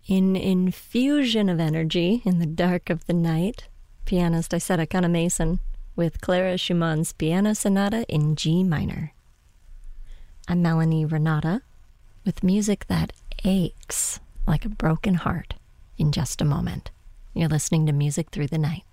In infusion of energy in the dark of the night, pianist Isetta Kana-Mason with Clara Schumann's Piano Sonata in G minor. I'm Melanie Renata with music that aches like a broken heart in just a moment. You're listening to Music Through the Night.